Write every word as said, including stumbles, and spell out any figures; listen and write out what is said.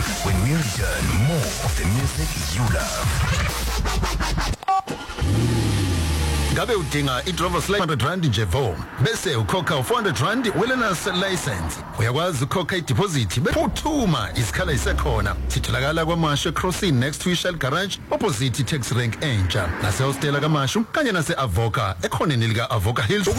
When we return, more of the music you love. Ngabe udinga i-driver's license one hundred rand nje vo bese ukhokha four hundred rand welearner's license. Uyakwazi ukhokha i-deposit bephuthuma isikhala isekhona. Sitholakala kwaMashu Crossing next to Shell Garage opposite taxi rank entsha. Nase hostela kaMashu kanye nase Avoca ekhoneni lika Avoca Hills.